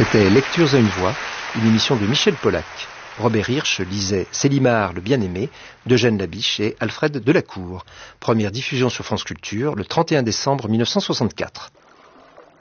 C'était Lectures à une voix, une émission de Michel Pollack. Robert Hirsch lisait Célimare le bien-aimé d'Eugène Labiche et Alfred Delacour. Première diffusion sur France Culture le 31 décembre 1964.